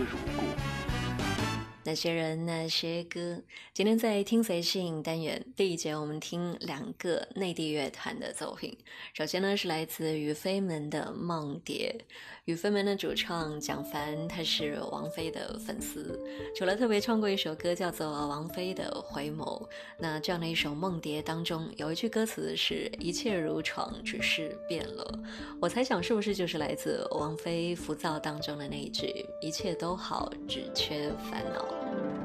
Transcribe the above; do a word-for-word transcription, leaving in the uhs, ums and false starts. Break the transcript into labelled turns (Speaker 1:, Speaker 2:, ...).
Speaker 1: 那些人那些歌，今天在听随性单元第一节，我们听两个内地乐团的作品。首先呢是来自雨飞门的《梦蝶》，雨飞门的主唱蒋凡，他是王菲的粉丝，除了特别唱过一首歌叫做《王菲的回眸》，那这样的一首《梦蝶》当中有一句歌词是一切如闯，只是变了。我猜想是不是就是来自王菲浮躁当中的那一句一切都好，只缺烦恼。